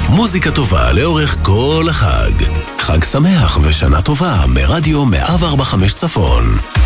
מוזיקה טובה לאורך כל החג. חג שמח ושנה טובה מרדיו 145 צפון.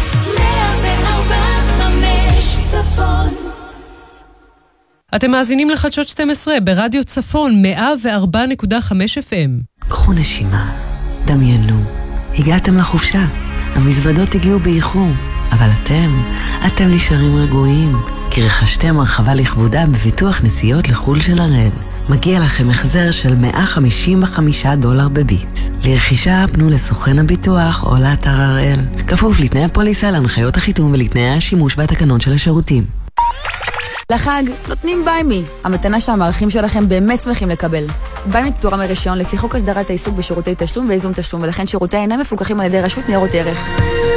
145 צפון. אתם מאזינים לחדשות 12 ברדיו צפון 104.5 FM. קחו נשימה, דמיינו, הגעתם לחופשה, המזוודות הגיעו באיחור, אבל אתם נשארים רגועים, כי רכשתם הרחבה לכבודה בביטוח נסיעות לחול של הראל. מגיע לכם החזר של $155 בביט. לרכישה פנו לסוכן הביטוח או לאתר הראל. כפוף לתנאי הפוליסה, להנחיות החיתום ולתנאי השימוש והתקנון של השירותים. לחג נותנים ביימי, המתנה שהמערכים שלכם באמת שמחים לקבל. ביימי פטורה מרישיון לפי חוק הסדרת העיסוק בשירותי תשלום ואיזון תשלום, ולכן שירותי אינם מפוקחים על ידי רשות ניירות ערך.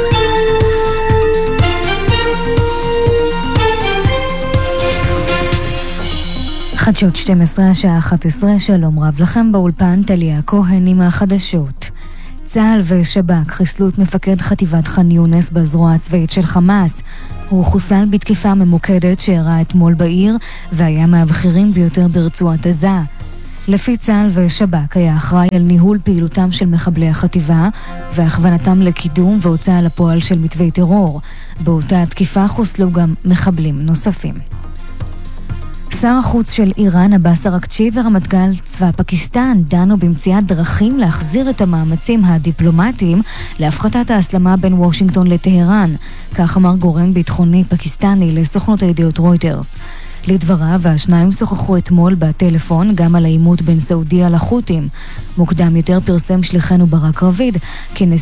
חדשות 12 השעה 11, שלום רב לכם באולפן, טליה כהן עם החדשות. צה"ל ושב"כ חיסלו את מפקד חטיבת ח'אן יונס בזרוע הצבאית של חמאס. הוא חוסל בתקיפה ממוקדת שאירעה אתמול בעיר והיה מהבכירים ביותר ברצועת עזה. לפי צה"ל ושב"כ היה אחראי על ניהול פעילותם של מחבלי החטיבה והכוונתם לקידום והוצאה לפועל של מתווי טרור. באותה התקיפה חוסלו גם מחבלים נוספים. שר החוץ של איראן, עבאס אראגצ'י, ורמטכ"ל צבא פקיסטן דנו במציאת דרכים להחזיר את המאמצים הדיפלומטיים להפחתת ההסלמה בין וושינגטון לטהרן. כך אמר גורם ביטחוני פקיסטני לסוכנות הידיעות רויטרס. לדבריו, השניים שוחחו אתמול בטלפון גם על העימות בין סעודיה לחות'ים. מוקדם יותר פרסם שליחנו ברק רביד כי